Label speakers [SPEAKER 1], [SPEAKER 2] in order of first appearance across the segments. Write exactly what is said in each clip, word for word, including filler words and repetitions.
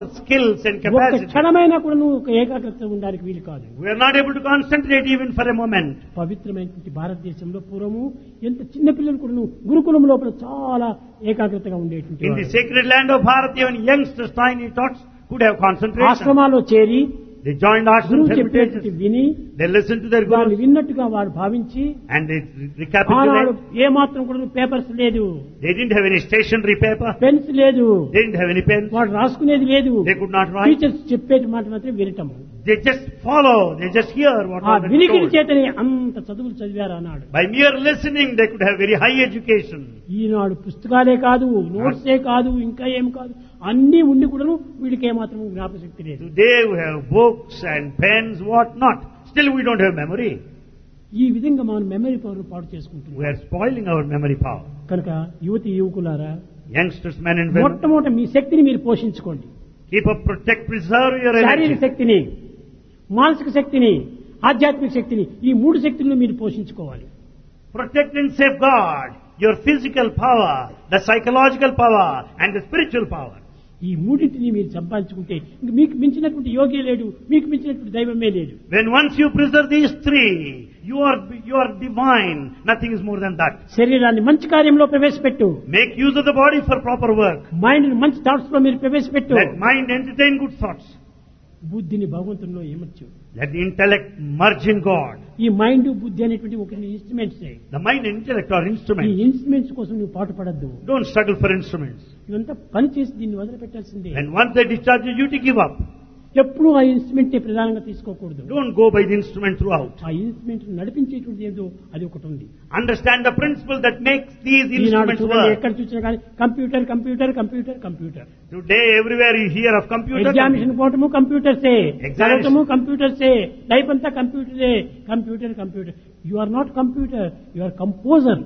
[SPEAKER 1] skills and
[SPEAKER 2] ఒక్క
[SPEAKER 1] capacity.
[SPEAKER 2] క్షణమైనా కూడా నువ్వు ఒక ఏకాగ్రత ఉండడానికి వీలు కాదు.
[SPEAKER 1] We are not able to concentrate even for a moment.
[SPEAKER 2] పవిత్రమైనటువంటి భారతదేశంలో పూర్వము ఎంత చిన్న పిల్లలు కూడా నువ్వు గురుకులం లోపల చాలా ఏకాగ్రతగా ఉండేటువంటి
[SPEAKER 1] In the
[SPEAKER 2] వారు.
[SPEAKER 1] sacred land of Bharat, even youngsters, tiny tots could have concentration.
[SPEAKER 2] ఆశ్రమాల్లో చేరి
[SPEAKER 1] They joined
[SPEAKER 2] గురువు
[SPEAKER 1] ashrams,
[SPEAKER 2] చెప్పేటువంటి
[SPEAKER 1] hermitages.
[SPEAKER 2] విని
[SPEAKER 1] They listened to their
[SPEAKER 2] వారిని
[SPEAKER 1] gurus
[SPEAKER 2] విన్నట్టుగా వారు భావించి
[SPEAKER 1] and they
[SPEAKER 2] ఆనాడు
[SPEAKER 1] recapitulated.
[SPEAKER 2] ఏ మాత్రం కూడా పేపర్స్ లేదు,
[SPEAKER 1] They didn't have any stationery paper.
[SPEAKER 2] Pens లేదు,
[SPEAKER 1] They didn't have any pens.
[SPEAKER 2] వాడు రాసుకునేది లేదు.
[SPEAKER 1] They could not write.
[SPEAKER 2] Teachers చెప్పేటి మాట మాత్రం వినటము.
[SPEAKER 1] They just follow. They just hear what
[SPEAKER 2] ఆ
[SPEAKER 1] was
[SPEAKER 2] వినికిడి
[SPEAKER 1] told.
[SPEAKER 2] చేతనే అంత చదువులు చదివారు అన్నాడు.
[SPEAKER 1] By mere listening, they could have very high education.
[SPEAKER 2] ఈనాడు పుస్తకాలే కాదు, నోట్సే కాదు, ఇంకా ఏం కాదు, అన్ని ఉండి కూడాను వీడికి ఏమాత్రం జ్ఞాపశక్తి లేదు.
[SPEAKER 1] Today we have books and pens, what not. Still we don't have memory.
[SPEAKER 2] ఈ విధంగా మనం మెమరీ పవర్ పాడు
[SPEAKER 1] We
[SPEAKER 2] చేసుకుంటున్నాం.
[SPEAKER 1] are spoiling our memory power.
[SPEAKER 2] కనుక యువతి యువకులారా,
[SPEAKER 1] Youngsters, men and women,
[SPEAKER 2] మొట్టమొదట మీ శక్తిని మీరు పోషించుకోండి.
[SPEAKER 1] keep up, protect, preserve your
[SPEAKER 2] శారీరక
[SPEAKER 1] energy.
[SPEAKER 2] శక్తిని, మానసిక శక్తిని, ఆధ్యాత్మిక శక్తిని, ఈ మూడు శక్తులను మీరు పోషించుకోవాలి.
[SPEAKER 1] Protect and safeguard your physical power, the psychological power and the spiritual power.
[SPEAKER 2] ఈ మూడింటిని మీరు సంపాదించుకుంటే ఇంక మీకు మించినటువంటి యోగి లేడు, మీకు మించినటువంటి దైవమే లేదు.
[SPEAKER 1] When once you preserve these three, you are, you are divine. Nothing is more than that.
[SPEAKER 2] శరీరాన్ని మంచి కార్యంలో ప్రవేశపెట్టు,
[SPEAKER 1] Make use of the body for proper work.
[SPEAKER 2] Mind మంచి థాట్స్ లో మీరు ప్రవేశపెట్టు,
[SPEAKER 1] Let mind entertain good thoughts.
[SPEAKER 2] బుద్ధిని భగవంతుల్లో ఏమొచ్చు.
[SPEAKER 1] Let the intellect merge in God.
[SPEAKER 2] ఈ mind బుద్ధి అనేటువంటి ఒక instruments.
[SPEAKER 1] The mind and intellect are
[SPEAKER 2] ఈ
[SPEAKER 1] instruments.
[SPEAKER 2] ఇన్స్ట్రుమెంట్స్ కోసం నువ్వు పాటు పడద్దు.
[SPEAKER 1] Don't struggle for instruments.
[SPEAKER 2] ఇదంతా పని చేసి దీన్ని వదిలిపెట్టాల్సిందే.
[SPEAKER 1] And once they discharge your duty, give up.
[SPEAKER 2] ఎప్పుడూ ఆ ఇన్స్ట్రుమెంట్ ప్రధానంగా తీసుకోకూడదు.
[SPEAKER 1] Don't go by the instrument throughout.
[SPEAKER 2] ఆ ఇన్స్ట్రుమెంట్ నడిపించేటువంటి ఏదో అది ఒకటి ఉంది.
[SPEAKER 1] Understand the principle that makes these
[SPEAKER 2] Eenadu
[SPEAKER 1] instruments
[SPEAKER 2] చూడండి,
[SPEAKER 1] work.
[SPEAKER 2] ఎక్కడ చూసినా కానీ computer computer computer computer.
[SPEAKER 1] Today, everywhere you hear of computer.
[SPEAKER 2] Examination పోవటము కంప్యూటర్సే,
[SPEAKER 1] Examination.
[SPEAKER 2] చదవటము కంప్యూటర్సే, life అంతా కంప్యూటరే, computer computer. You are not computer, you are composer.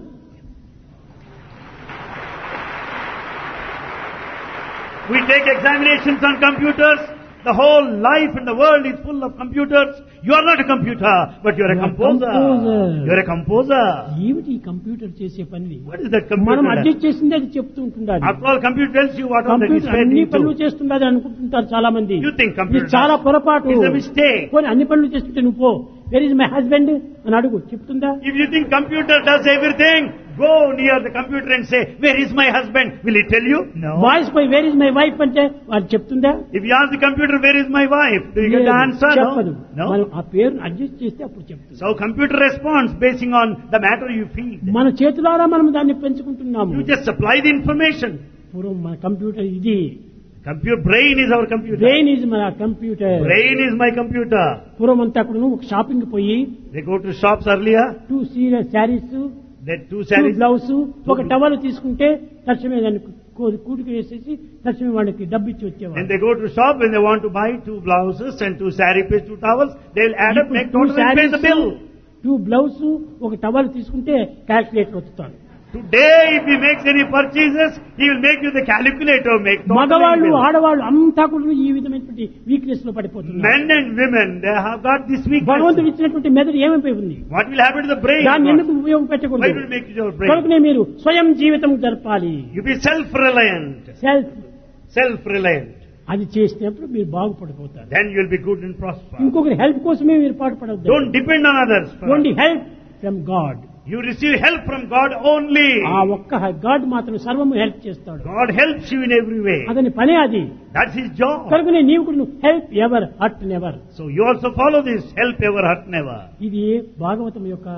[SPEAKER 1] We take examinations on computers. The whole life in the world is full of computers. You are not a computer, but you are a
[SPEAKER 2] You are
[SPEAKER 1] composer.
[SPEAKER 2] composer.
[SPEAKER 1] You are a composer.
[SPEAKER 2] ఏమిటి ఈ computer చేసే పని?
[SPEAKER 1] What is that
[SPEAKER 2] మనం
[SPEAKER 1] computer?
[SPEAKER 2] Adjust చేసింది అది చెప్తూ ఉంటుండాలి.
[SPEAKER 1] After all, computer tells you what all that is
[SPEAKER 2] computer
[SPEAKER 1] fed
[SPEAKER 2] అన్ని పనులు
[SPEAKER 1] into.
[SPEAKER 2] చేస్తుండదు అనుకుంటుంటారు చాలా మంది.
[SPEAKER 1] You think computer
[SPEAKER 2] ఇది చాలా
[SPEAKER 1] does.
[SPEAKER 2] పొరపాటు.
[SPEAKER 1] It's a mistake.
[SPEAKER 2] పోనీ అన్ని పనులు చేస్తుంటే నువ్వు పో, వెర్ ఇస్ మై హస్బెండ్ అని అడుగు, చెప్తుందా?
[SPEAKER 1] If you think computer does everything, go near the computer and say, where is my husband? Will he tell you? No.
[SPEAKER 2] Voice పోయి వేర్ ఇస్ మై వైఫ్ అంటే వాళ్ళు చెప్తుందా?
[SPEAKER 1] If you ask the computer, where is my wife? Do you get the
[SPEAKER 2] లేదు,
[SPEAKER 1] answer?
[SPEAKER 2] చెప్పదు.
[SPEAKER 1] No.
[SPEAKER 2] మనం
[SPEAKER 1] No.
[SPEAKER 2] ఆ పేరును adjust చేస్తే అప్పుడు చెప్తుంది.
[SPEAKER 1] So computer responds basing on the matter you feed.
[SPEAKER 2] మన చేతులారా మనం దాన్ని పెంచుకుంటున్నాము.
[SPEAKER 1] You just supply the information.
[SPEAKER 2] పూర్వం మన కంప్యూటర్ ఇది,
[SPEAKER 1] Computer brain is our computer.
[SPEAKER 2] Brain is మన computer.
[SPEAKER 1] Brain is my computer.
[SPEAKER 2] పూర్వం అంతా కూడా ఒక షాపింగ్ పోయి
[SPEAKER 1] They go to shops earlier.
[SPEAKER 2] Two serious saris,
[SPEAKER 1] They two
[SPEAKER 2] two
[SPEAKER 1] sarees.
[SPEAKER 2] Blouse, ఒక టవల్ తీసుకుంటే తక్షణమే దాన్ని కూ- కూటికి వేసేసి తక్షణమే వాడికి డబ్బు ఇచ్చి
[SPEAKER 1] When
[SPEAKER 2] వచ్చేవాడు.
[SPEAKER 1] they go to shop, when they want to buy two blouses and two saree pieces, two towels, they'll add up, make
[SPEAKER 2] two
[SPEAKER 1] total and pay the bill.
[SPEAKER 2] Two blouse, ఒక టవల్ తీసుకుంటే calculator వస్తాడు.
[SPEAKER 1] Today, if he makes any purchases, he will make you the calculator, make total and
[SPEAKER 2] మగవాళ్ళు
[SPEAKER 1] bill.
[SPEAKER 2] ఆడవాళ్ళు అంతా కూడా ఈ విధమైనటువంటి weakness లో పడిపోతున్నారు.
[SPEAKER 1] Men and women, they have got this
[SPEAKER 2] భగవంతుడు
[SPEAKER 1] weakness.
[SPEAKER 2] ఇచ్చినటువంటి మెదడు ఏమైపోయి ఉంది?
[SPEAKER 1] What will happen to the brain?
[SPEAKER 2] దాన్ని ఎందుకు
[SPEAKER 1] Why
[SPEAKER 2] ఉపయోగపెట్టకూడదు?
[SPEAKER 1] will make your brain?
[SPEAKER 2] కనుకనే మీరు స్వయం జీవితం జరపాలి.
[SPEAKER 1] You be self-reliant.
[SPEAKER 2] Self
[SPEAKER 1] Self-reliant.
[SPEAKER 2] అది చేసినప్పుడు మీరు బాగుపడిపోతారు.
[SPEAKER 1] Then you will be good and prosper.
[SPEAKER 2] ఇంకొకరి హెల్ప్ కోసమే మీరు పాటుపడద్దు.
[SPEAKER 1] Don't depend on others.
[SPEAKER 2] Only help from God.
[SPEAKER 1] You receive help from God only.
[SPEAKER 2] ఆ ఒక్క గాడ్ మాత్రం సర్వము హెల్ప్ చేస్తాడు.
[SPEAKER 1] God helps you in every way.
[SPEAKER 2] అతని పనే అది.
[SPEAKER 1] That's His job.
[SPEAKER 2] కనుకనే నీవు కూడా help ever hurt never.
[SPEAKER 1] So you also follow this. Help ever, hurt never.
[SPEAKER 2] ఇది భాగవతం యొక్క,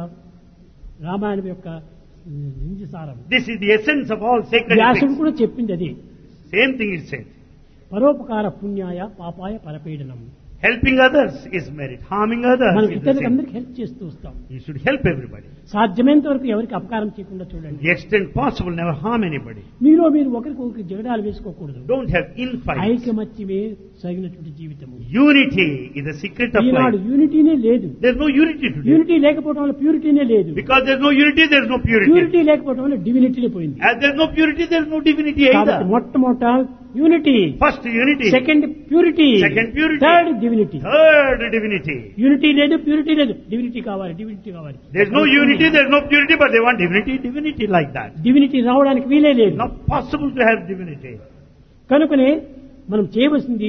[SPEAKER 2] రామాయణం యొక్క నిజసారం.
[SPEAKER 1] This is the essence of all sacred
[SPEAKER 2] వ్యాసుడు
[SPEAKER 1] things.
[SPEAKER 2] కూడా చెప్పింది అది.
[SPEAKER 1] Same thing is said.
[SPEAKER 2] పరోపకార పుణ్యాయ పాపాయ పరపీడనం.
[SPEAKER 1] Helping others is merit. Harming others
[SPEAKER 2] మనం
[SPEAKER 1] is the
[SPEAKER 2] ఇతరులకు
[SPEAKER 1] same.
[SPEAKER 2] అందరికి హెల్ప్ చేస్తూ వస్తాం.
[SPEAKER 1] You should help everybody.
[SPEAKER 2] సాధ్యమైనంత వరకు ఎవరికి అపకారం చేయకుండా
[SPEAKER 1] To
[SPEAKER 2] చూడండి.
[SPEAKER 1] the extent possible, never harm anybody.
[SPEAKER 2] మీలో మీరు ఒకరికి ఒకరికి జగడాలు వేసుకోకూడదు.
[SPEAKER 1] Don't have infights.
[SPEAKER 2] ఐకమత్యమే సగినటువంటి జీవితము.
[SPEAKER 1] Unity is the secret of
[SPEAKER 2] Eenadu
[SPEAKER 1] life.
[SPEAKER 2] యూనిటీనే లేదు.
[SPEAKER 1] There's no unity today.
[SPEAKER 2] Unity లేకపోవడం వల్ల ప్యూరిటీనే లేదు.
[SPEAKER 1] Because there's no unity, there's no purity.
[SPEAKER 2] Purity లేకపోవడం వల్ల డివినిటీనే పోయింది.
[SPEAKER 1] As there's no purity, there's no divinity
[SPEAKER 2] కాబట్టి
[SPEAKER 1] either.
[SPEAKER 2] మొట్టమొదట unity,
[SPEAKER 1] First unity.
[SPEAKER 2] Second purity,
[SPEAKER 1] Second purity.
[SPEAKER 2] Third divinity.
[SPEAKER 1] Third divinity.
[SPEAKER 2] Unity లేదు, purity లేదు, డివినిటీ కావాలి, డివినిటీ కావాలి.
[SPEAKER 1] There's no unity, there's no purity, but they want divinity, divinity like that.
[SPEAKER 2] Divinity రావడానికి వీలే లేదు.
[SPEAKER 1] Not possible to have divinity.
[SPEAKER 2] కనుకనే మనం చేయవలసింది